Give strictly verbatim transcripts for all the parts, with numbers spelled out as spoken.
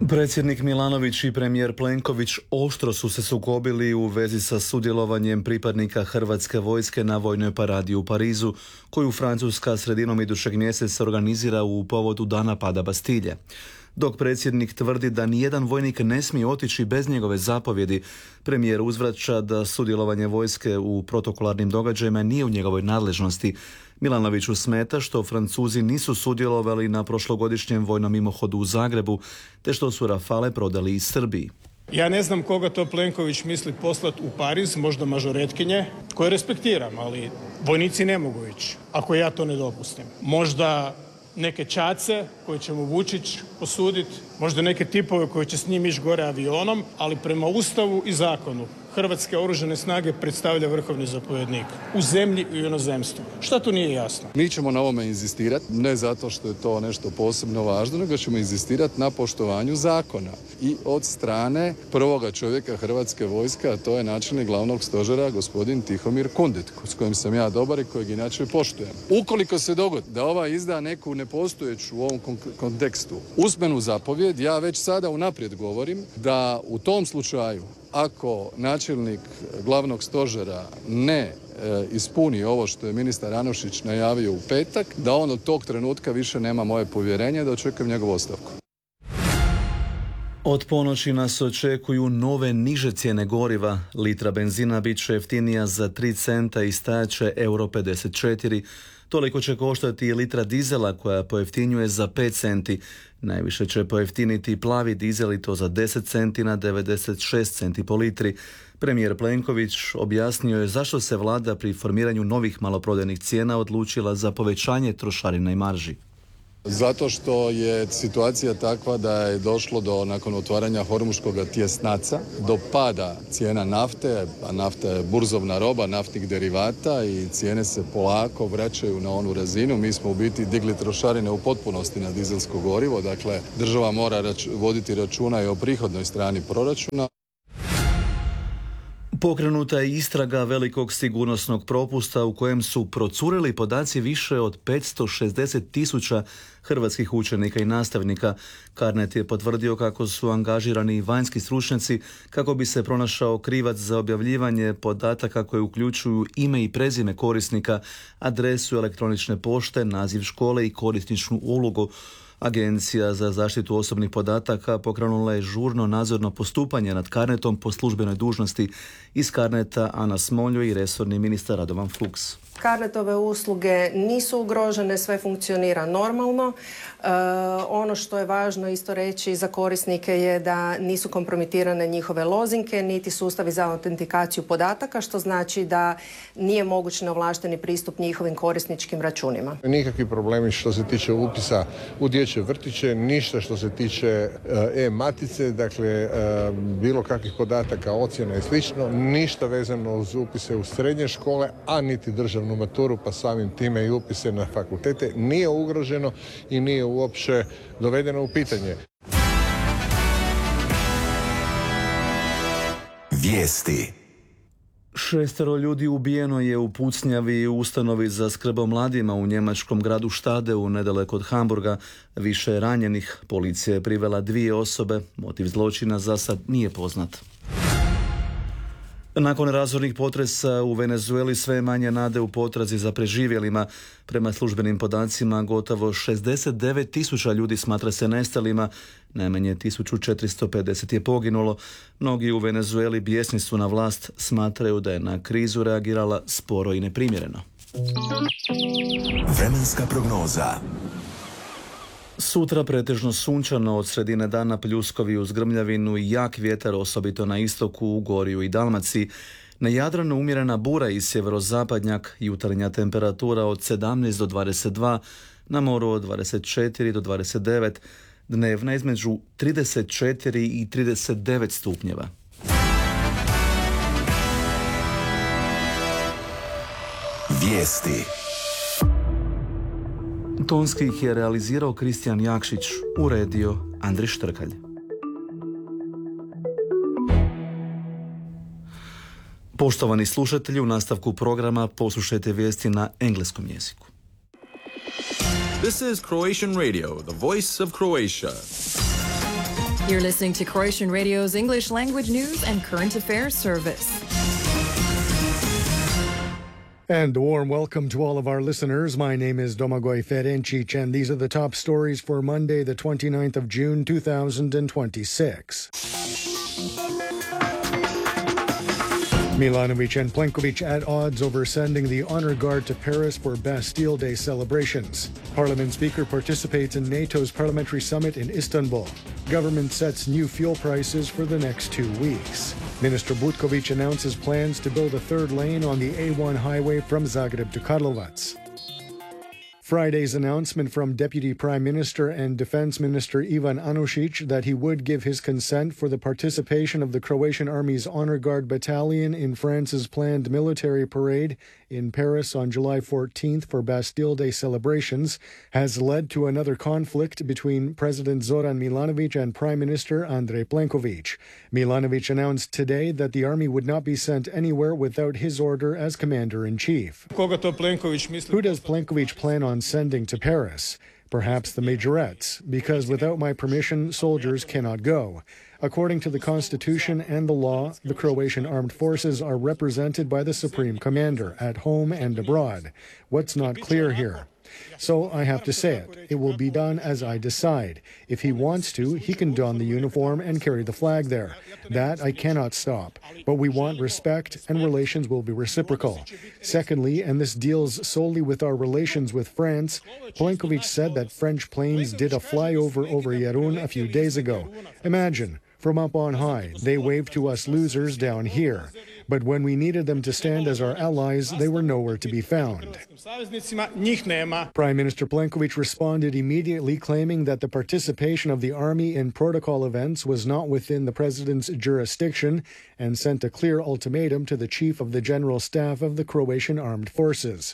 Predsjednik Milanović i premijer Plenković oštro su se sukobili u vezi sa sudjelovanjem pripadnika hrvatske vojske na vojnoj paradi u Parizu, koju Francuska sredinom idućeg mjeseca organizira u povodu dana pada Bastilje. Dok predsjednik tvrdi da nijedan vojnik ne smije otići bez njegove zapovjedi, premijer uzvraća da sudjelovanje vojske u protokolarnim događajima nije u njegovoj nadležnosti. Milanoviću smeta što Francuzi nisu sudjelovali na prošlogodišnjem vojnom mimohodu u Zagrebu, te što su Rafale prodali iz Srbiji. Ja ne znam koga to Plenković misli poslati u Pariz, možda mažoretkinje, koje respektiram, ali vojnici ne mogu ići, ako ja to ne dopustim. Možda neke čace koje će mu Vučić posuditi, možda neke tipove koji će s njim ići gore avionom, ali prema Ustavu i zakonu Hrvatske oružane snage predstavlja vrhovni zapovjednik u zemlji i u inozemstvu. Šta tu nije jasno? Mi ćemo na ovome inzistirati, ne zato što je to nešto posebno važno, nego ćemo inzistirati na poštovanju zakona i od strane prvoga čovjeka Hrvatske vojske, a to je načelnik glavnog stožera gospodin Tihomir Kundit, s kojim sam ja dobar i kojeg inače poštujem. Ukoliko se dogodi da ova izda neku nepostojeću u ovom kontekstu usmenu zapovjed, ja već sada unaprijed govorim da u tom slučaju, ako načelnik glavnog stožera ne e, ispuni ovo što je ministar Anušić najavio u petak, da on od tog trenutka više nema moje povjerenje, da očekujem njegovu ostavku. Od ponoći nas očekuju nove niže cijene goriva. Litra benzina bit će jeftinija za tri centa i stajat će euro pedeset četiri. Toliko će koštati i litra dizela koja pojeftinjuje za pet centi. Najviše će pojeftiniti plavi dizel i to za deset centi na devedeset šest centi po litri. Premijer Plenković objasnio je zašto se vlada pri formiranju novih maloprodajnih cijena odlučila za povećanje trošarina i marži. Zato što je situacija takva da je došlo do, nakon otvaranja Hormuškog tjesnaca, do pada cijena nafte, a nafta je burzovna roba naftnih derivata i cijene se polako vraćaju na onu razinu. Mi smo u biti digli trošarine u potpunosti na dizelsko gorivo, dakle država mora rač- voditi računa i o prihodnoj strani proračuna. Pokrenuta je istraga velikog sigurnosnog propusta u kojem su procurili podaci više od petsto šezdeset tisuća hrvatskih učenika i nastavnika. Carnet je potvrdio kako su angažirani i vanjski stručnjaci kako bi se pronašao krivac za objavljivanje podataka koje uključuju ime i prezime korisnika, adresu elektronične pošte, naziv škole i korisničnu ulogu. Agencija za zaštitu osobnih podataka pokrenula je žurno nadzorno postupanje nad Carnetom po službenoj dužnosti. Iz Carneta Ana Smoljo i resorni ministar Radovan Fuchs. Carnetove usluge nisu ugrožene, sve funkcionira normalno. E, ono što je važno isto reći za korisnike je da nisu kompromitirane njihove lozinke, niti sustavi za autentikaciju podataka, što znači da nije moguć neovlašteni pristup njihovim korisničkim računima. Nikakvi problemi što se tiče upisa u dječje vrtiće, ništa što se tiče e-matice, dakle bilo kakvih podataka, ocjena i slično, ništa vezano uz upise u srednje škole, a niti državnu maturu, pa samim time i upise na fakultete nije ugroženo i nije uopće dovedeno u pitanje. Vijesti. Šestero ljudi ubijeno je u pucnjavi u ustanovi za skrb o mladima u njemačkom gradu Stadeu, nedaleko od Hamburga. Više je ranjenih. Policija je privela dvije osobe. Motiv zločina za sad nije poznat. Nakon razornih potresa u Venezueli sve je manje nade u potrazi za preživjelima. Prema službenim podacima gotovo šezdeset devet tisuća ljudi smatra se nestalima, najmanje tisuću četiristo pedeset je poginulo. Mnogi u Venezueli bijesni su na vlast, smatraju da je na krizu reagirala sporo i neprimjereno. Vremenska prognoza. Sutra pretežno sunčano, od sredine dana pljuskovi uz grmljavinu i jak vjetar, osobito na istoku, u Gorju i Dalmaciji. Na Jadranu umjerena bura i sjeverozapadnjak, jutarnja temperatura od sedamnaest do dvadeset dva, na moru od dvadeset četiri do dvadeset devet, dnevna između trideset četiri i trideset devet stupnjeva. Vijesti. Tonski ih je realizirao Kristijan Jakšić, uredio Andri Štrkalj. Poštovani slušatelji, u nastavku programa poslušajte vijesti na engleskom jeziku. This is Croatian Radio, the voice of Croatia. You're listening to Croatian Radio's English language news and current affairs service. And a warm welcome to all of our listeners. My name is Domagoj Ferencic, and these are the top stories for Monday, the twenty-ninth of June, two thousand twenty-six. Milanovic and Plenković at odds over sending the honor guard to Paris for Bastille Day celebrations. Parliament Speaker participates in NATO's parliamentary summit in Istanbul. Government sets new fuel prices for the next two weeks. Minister Butković announces plans to build a third lane on the A one highway from Zagreb to Karlovac. Friday's announcement from Deputy Prime Minister and Defense Minister Ivan Anušić that he would give his consent for the participation of the Croatian Army's Honor Guard Battalion in France's planned military parade in Paris on July fourteenth for Bastille Day celebrations has led to another conflict between President Zoran Milanovic and Prime Minister Andrej Plenković. Milanovic announced today that the army would not be sent anywhere without his order as commander-in-chief. Koga to Plenković misli? Who does Plenković plan on sending to Paris? Perhaps the majorettes, because without my permission, soldiers cannot go. According to the Constitution and the law, the Croatian armed forces are represented by the Supreme Commander at home and abroad. What's not clear here? So I have to say it. It will be done as I decide. If he wants to, he can don the uniform and carry the flag there. That I cannot stop. But we want respect, and relations will be reciprocal. Secondly, and this deals solely with our relations with France, Plenković said that French planes did a flyover over Yarun a few days ago. Imagine, from up on high, they waved to us losers down here. But when we needed them to stand as our allies, they were nowhere to be found. Prime Minister Plenković responded immediately, claiming that the participation of the army in protocol events was not within the president's jurisdiction, and sent a clear ultimatum to the chief of the General Staff of the Croatian Armed Forces.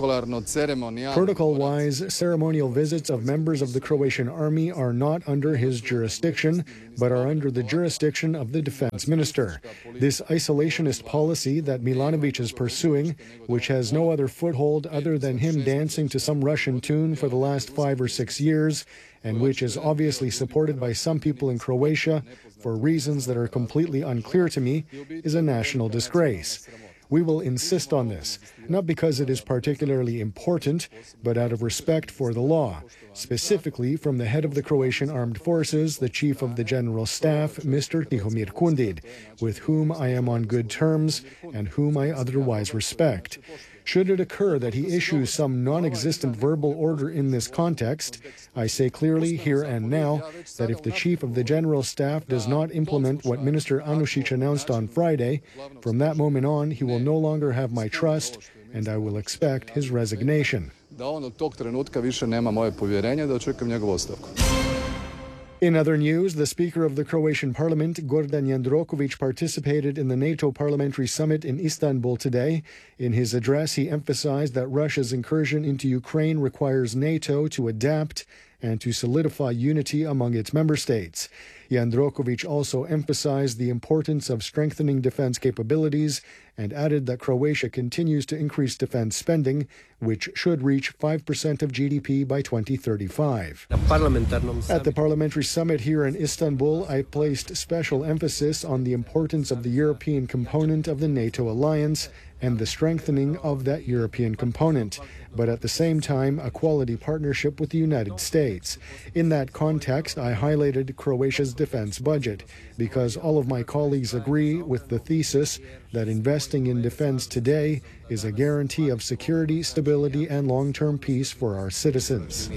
Protocol-wise, ceremonial visits of members of the Croatian army are not under his jurisdiction, but are under the jurisdiction of the defense minister. This isolationist policy that Milanovic is pursuing, which has no other foothold other than him dancing to some Russian tune for the last five or six years, and which is obviously supported by some people in Croatia for reasons that are completely unclear to me, is a national disgrace. We will insist on this, not because it is particularly important, but out of respect for the law, specifically from the head of the Croatian Armed Forces, the Chief of the General Staff, Mister Tihomir Kundid, with whom I am on good terms and whom I otherwise respect. Should it occur that he issues some non-existent verbal order in this context, I say clearly here and now that if the Chief of the General Staff does not implement what Minister Anušić announced on Friday, from that moment on he will no longer have my trust, and I will expect his resignation. In other news, the Speaker of the Croatian Parliament, Gordan Jandroković, participated in the NATO Parliamentary Summit in Istanbul today. In his address, he emphasized that Russia's incursion into Ukraine requires NATO to adapt and to solidify unity among its member states. Jandroković also emphasized the importance of strengthening defense capabilities and added that Croatia continues to increase defense spending, which should reach five percent of G D P by twenty thirty-five. At the parliamentary summit here in Istanbul, I placed special emphasis on the importance of the European component of the NATO alliance and the strengthening of that European component, but at the same time, a quality partnership with the United States. In that context, I highlighted Croatia's defense budget, because all of my colleagues agree with the thesis that investing in defense today is a guarantee of security, stability, and long-term peace for our citizens.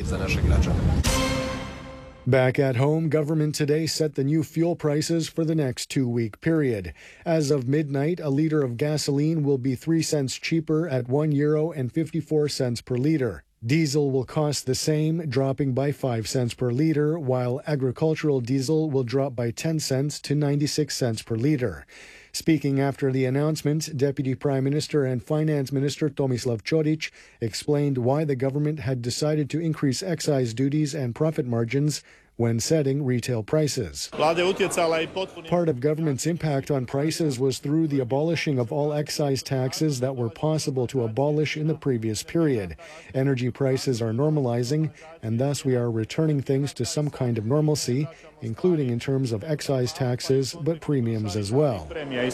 Back at home, government today set the new fuel prices for the next two-week period. As of midnight, a liter of gasoline will be three cents cheaper at one euro and fifty-four cents per liter. Diesel will cost the same, dropping by five cents per liter, while agricultural diesel will drop by ten cents to ninety-six cents per liter. Speaking after the announcement, Deputy Prime Minister and Finance Minister Tomislav Ćorić explained why the government had decided to increase excise duties and profit margins when setting retail prices. Part of government's impact on prices was through the abolishing of all excise taxes that were possible to abolish in the previous period. Energy prices are normalizing, and thus we are returning things to some kind of normalcy, including in terms of excise taxes, but premiums as well.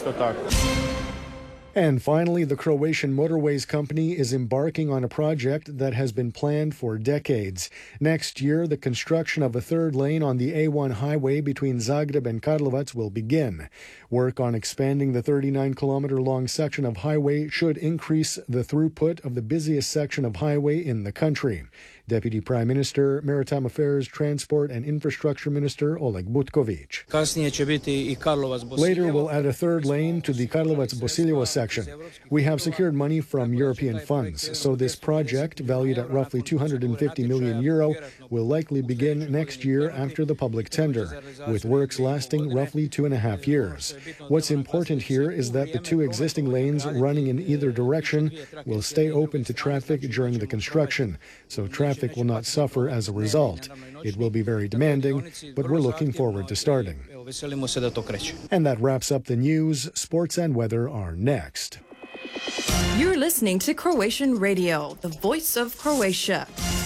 And finally, the Croatian Motorways Company is embarking on a project that has been planned for decades. Next year, the construction of a third lane on the A one highway between Zagreb and Karlovac will begin. Work on expanding the thirty-nine kilometer long section of highway should increase the throughput of the busiest section of highway in the country. Deputy Prime Minister, Maritime Affairs, Transport and Infrastructure Minister Oleg Butković. Later, we'll add a third lane to the Karlovac-Bosiljevo section. We have secured money from European funds, so this project, valued at roughly two hundred fifty million euro, will likely begin next year after the public tender, with works lasting roughly two and a half years. What's important here is that the two existing lanes running in either direction will stay open to traffic during the construction, so traffic will not suffer as a result. It will be very demanding, but we're looking forward to starting. And that wraps up the news. Sports and weather are next. You're listening to Croatian Radio, the voice of Croatia.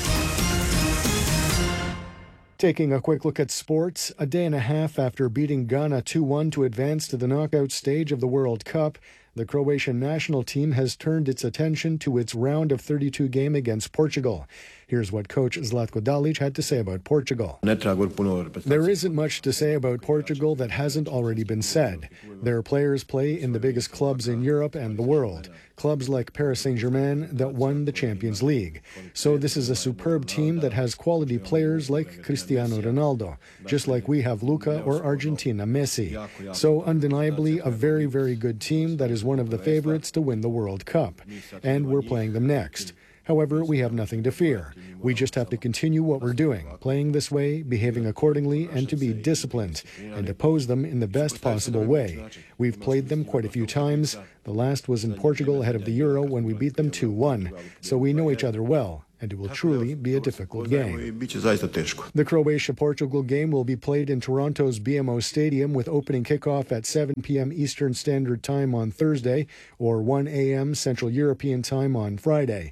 Taking a quick look at sports, a day and a half after beating Ghana two one to advance to the knockout stage of the World Cup, the Croatian national team has turned its attention to its round of thirty-two game against Portugal. Here's what coach Zlatko Dalic had to say about Portugal. There isn't much to say about Portugal that hasn't already been said. Their players play in the biggest clubs in Europe and the world, clubs like Paris Saint-Germain that won the Champions League. So this is a superb team that has quality players like Cristiano Ronaldo, just like we have Luka or Argentina Messi. So undeniably a very, very good team that is one of the favorites to win the World Cup. And we're playing them next. However, we have nothing to fear. We just have to continue what we're doing, playing this way, behaving accordingly, and to be disciplined, and oppose them in the best possible way. We've played them quite a few times. The last was in Portugal ahead of the Euro when we beat them two one. So we know each other well, and it will truly be a difficult game. The Croatia-Portugal game will be played in Toronto's B M O Stadium with opening kickoff at seven p.m. Eastern Standard Time on Thursday or one a.m. Central European Time on Friday.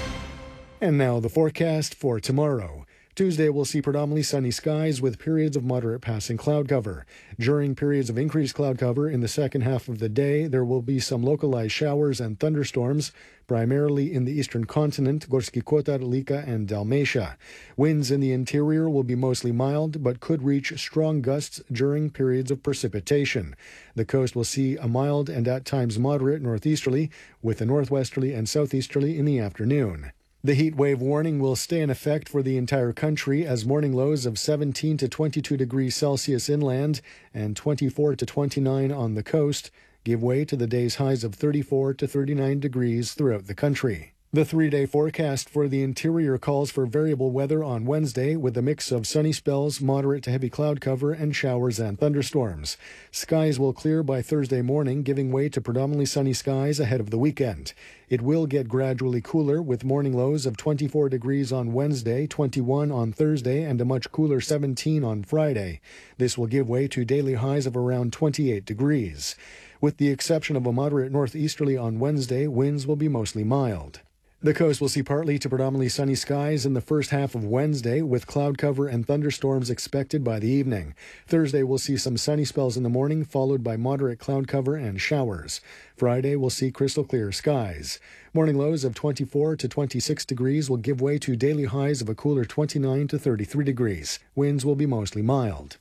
And now the forecast for tomorrow. Tuesday will see predominantly sunny skies with periods of moderate passing cloud cover. During periods of increased cloud cover in the second half of the day, there will be some localized showers and thunderstorms, primarily in the eastern continent, Gorski Kotar, Lika, and Dalmatia. Winds in the interior will be mostly mild, but could reach strong gusts during periods of precipitation. The coast will see a mild and at times moderate northeasterly, with a northwesterly and southeasterly in the afternoon. The heat wave warning will stay in effect for the entire country as morning lows of seventeen to twenty-two degrees Celsius inland and twenty-four to twenty-nine on the coast give way to the day's highs of thirty-four to thirty-nine degrees throughout the country. The three-day forecast for the interior calls for variable weather on Wednesday with a mix of sunny spells, moderate to heavy cloud cover, and showers and thunderstorms. Skies will clear by Thursday morning, giving way to predominantly sunny skies ahead of the weekend. It will get gradually cooler with morning lows of twenty-four degrees on Wednesday, twenty-one on Thursday, and a much cooler seventeen on Friday. This will give way to daily highs of around twenty-eight degrees. With the exception of a moderate northeasterly on Wednesday, winds will be mostly mild. The coast will see partly to predominantly sunny skies in the first half of Wednesday, with cloud cover and thunderstorms expected by the evening. Thursday will see some sunny spells in the morning, followed by moderate cloud cover and showers. Friday will see crystal clear skies. Morning lows of twenty-four to twenty-six degrees will give way to daily highs of a cooler twenty-nine to thirty-three degrees. Winds will be mostly mild.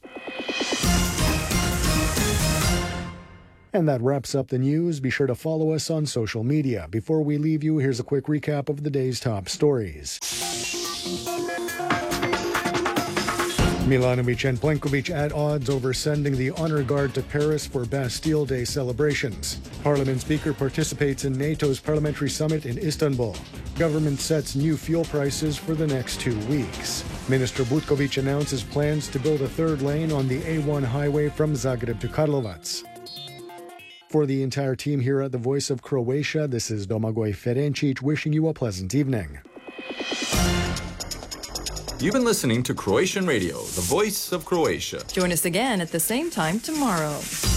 And that wraps up the news. Be sure to follow us on social media. Before we leave you, here's a quick recap of the day's top stories. Milanovic and Plenković at odds over sending the honor guard to Paris for Bastille Day celebrations. Parliament Speaker participates in NATO's parliamentary summit in Istanbul. Government sets new fuel prices for the next two weeks. Minister Butković announces plans to build a third lane on the A one highway from Zagreb to Karlovac. For the entire team here at the Voice of Croatia, this is Domagoj Ferencic wishing you a pleasant evening. You've been listening to Croatian Radio, the voice of Croatia. Join us again at the same time tomorrow.